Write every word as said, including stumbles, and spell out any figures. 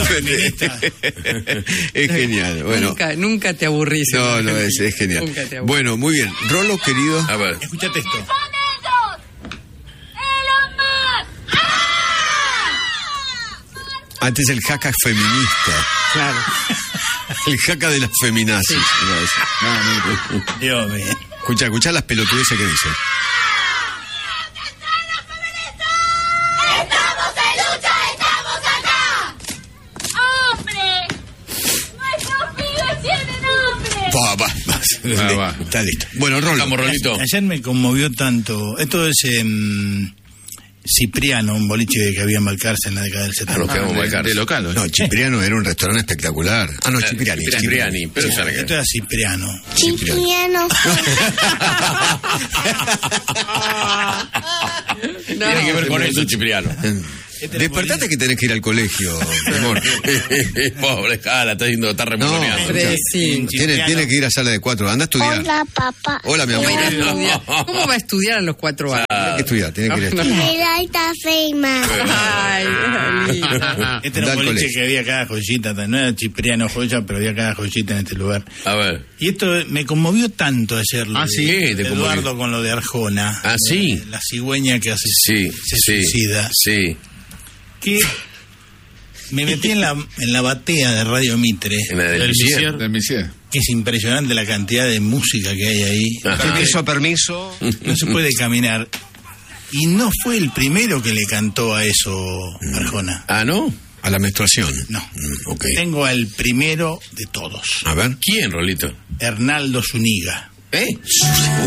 feminista. Es genial. Bueno. Nunca, nunca te aburrís. No, no, es, es genial. Nunca te aburrís. Bueno, muy bien. Rolo, querido. A ver. Escuchate esto. Antes el jaca feminista. Claro. El jaca de las feminazis. Sí. Dios mío. Escucha, escucha las pelotudeces que dice. ¡Estamos en lucha! ¡Estamos acá! ¡Hombre! ¡Nuestros pibes tienen hambre! Va, va, va. Va, va. Está listo. Bueno, Rolo. Vamos, Rolito. Ayer me conmovió tanto. Esto es eh, Cipriano, un boliche que había en Balcarce en la década del A setenta. los que vamos a de, marcar. de local, ¿no? No, Cipriano era un restaurante espectacular. Ah, no, Cipriani. Cipriani, pero Sí, cerca. esto era Cipriano. Cipriano. Tiene que ver con eso, Cipriano. Este era el Despertate que tenés que ir al colegio, mi amor. Pobre Jala, está yendo, está No, remoneando. Hombre, sí. tiene, tiene que ir a sala de cuatro. Anda a estudiar. Hola, papá. Hola, mi ¿Cómo, amor. irá a Tiene estudiar? ¿Cómo va a estudiar a los cuatro años? que estudiar, tiene que ir a estudiar. Mira, ahí está Feima. Ay, linda. Este era Da un al boliche colegio. que había cada joyita, no era Cipriano joya, pero había cada joyita en este lugar. A ver. Y esto me conmovió tanto ayer lo Ah, de sí, te Eduardo conmovió. con lo de Arjona. Ah, sí. La cigüeña que hace, Sí, se sí. suicida. Sí. Que me metí en la, en la batea de Radio Mitre. En la del Del Misier. Misier. Del Misier. Que es impresionante la cantidad de música que hay ahí. Ajá. Permiso, permiso. No se puede caminar. Y no fue el primero que le cantó a eso Arjona. Ah, ¿no? A la menstruación. No. Mm, ok. Tengo al primero de todos. A ver. ¿Quién, Rolito? Hernaldo Zuniga. ¿Eh?